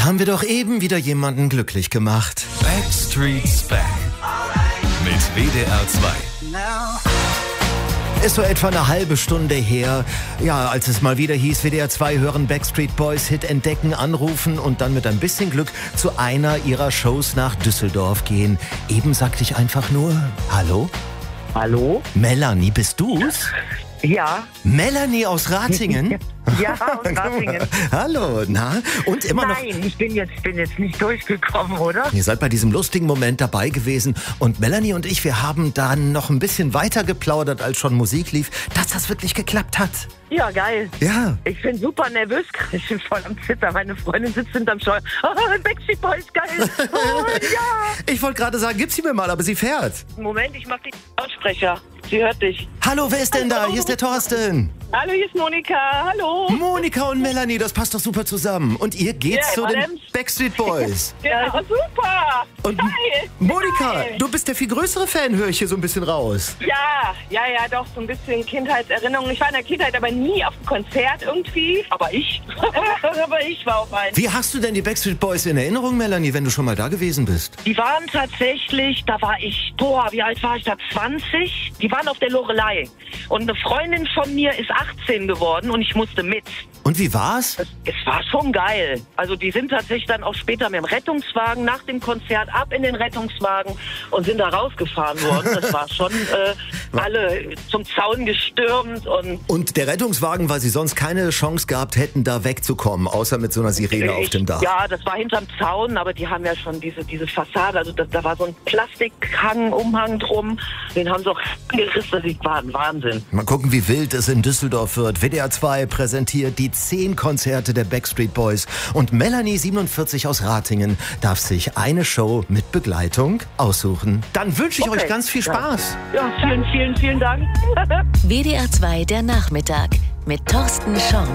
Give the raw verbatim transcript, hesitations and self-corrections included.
Da haben wir doch eben wieder jemanden glücklich gemacht. Backstreet's Back mit W D R zwei. Ist so etwa eine halbe Stunde her, ja, als es mal wieder hieß, W D R zwei hören Backstreet Boys Hit entdecken, anrufen und dann mit ein bisschen Glück zu einer ihrer Shows nach Düsseldorf gehen. Eben sagte ich einfach nur, hallo? Hallo? Melanie, bist du's? Ja. Melanie aus Ratingen? Ja, aus Ratingen. Hallo, na? Und immer noch... Nein, ich bin jetzt, bin jetzt nicht durchgekommen, oder? Ihr seid bei diesem lustigen Moment dabei gewesen und Melanie und ich, wir haben dann noch ein bisschen weiter geplaudert, als schon Musik lief, dass das wirklich geklappt hat. Ja, geil. Ja. Ich bin super nervös, ich bin voll am Zittern. Meine Freundin sitzt hinterm Steuer. Oh, Backstreet Boys, geil. Oh, ja. Ich wollte gerade sagen, gib sie mir mal, aber sie fährt. Moment, ich mach den Lautsprecher. Sie hört dich. Hallo, wer ist denn da? Hier ist der Thorsten. Hallo, hier ist Monika. Hallo. Monika und Melanie, das passt doch super zusammen. Und ihr geht Ja, zu den Adams. Backstreet Boys. Ja, super. Und Geil. Monika, Geil. du bist der viel größere Fan, höre ich hier so ein bisschen raus. Ja, ja, ja, doch, so ein bisschen Kindheitserinnerung. Ich war in der Kindheit aber nie auf einem Konzert irgendwie. Aber ich. aber ich war auf einem. Wie hast du denn die Backstreet Boys in Erinnerung, Melanie, wenn du schon mal da gewesen bist? Die waren tatsächlich, da war ich, boah, wie alt war ich da? zwanzig. Die waren auf der Loreley. Und eine Freundin von mir ist achtzehn geworden und ich musste mit. Und wie war's? Es, es war schon geil. Also die sind tatsächlich dann auch später mit dem Rettungswagen nach dem Konzert ab in den Rettungswagen und sind da rausgefahren worden. Das war schon äh, alle zum Zaun gestürmt. Und Und der Rettungswagen, weil sie sonst keine Chance gehabt hätten, da wegzukommen, außer mit so einer Sirene auf dem Dach. Ja, das war hinterm Zaun, aber die haben ja schon diese, diese Fassade, also das, da war so ein Plastikhang, Umhang drum, den haben sie auch gerissen, das war ein Wahnsinn. Mal gucken, wie wild es in Düsseldorf wird. W D R zwei präsentiert die zehn Konzerte der Backstreet Boys und Melanie, siebenundvierzig aus Ratingen, darf sich eine Show mit Begleitung aussuchen. Dann wünsche ich Okay. euch ganz viel Spaß. Ja, vielen, vielen, vielen Dank. W D R zwei der Nachmittag mit Thorsten Schorn.